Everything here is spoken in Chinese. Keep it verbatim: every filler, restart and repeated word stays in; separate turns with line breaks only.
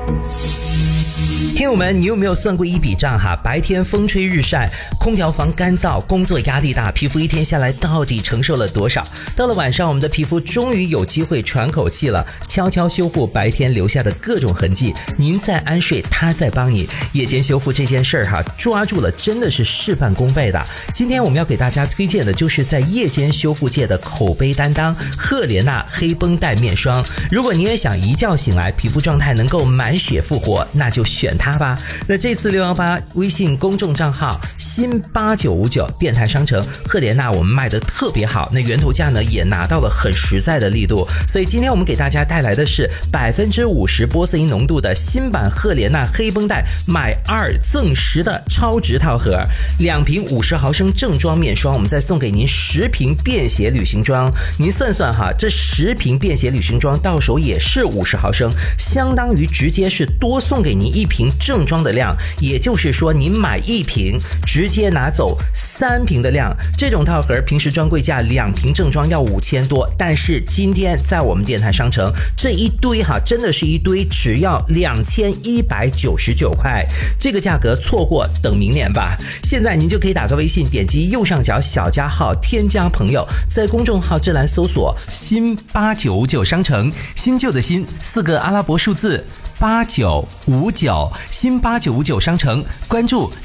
听友们，你有没有算过一笔账哈？白天风吹日晒，空调房干燥，工作压力大，皮肤一天下来到底承受了多少？到了晚上，我们的皮肤终于有机会喘口气了，悄悄修复白天留下的各种痕迹。您在安睡，他在帮你。夜间修复这件事儿哈，抓住了真的是事半功倍的。今天我们要给大家推荐的就是在夜间修复界的口碑担当——赫莲娜黑绷带面霜。如果你也想一觉醒来皮肤状态能够满血复活，那就选它吧。那这次六一八微信公众账号新八九五九电台商城赫莲娜我们卖的特别好，那源头价呢也拿到了很实在的力度，所以今天我们给大家带来的是百分之五十玻色因浓度的新版赫莲娜黑绷带买二赠十的超值套盒，两瓶五十毫升正装面霜，我们再送给您十瓶便携旅行装。您算算哈，这十瓶便携旅行装到手也是五十毫升，相当于直接是多送给您一瓶正装的量，也就是说您买一瓶直接拿走三瓶的量。这种套盒平时专柜价两瓶正装要五千多，但是今天在我们电台商城这一堆哈，真的是一堆，只要两千一百九十九块，这个价格错过等明年吧。现在您就可以打个微信，点击右上角小加号添加朋友，在公众号这栏搜索新八九五九商城，新旧的新四个阿拉伯数字八九五九，新八九五九商城，关注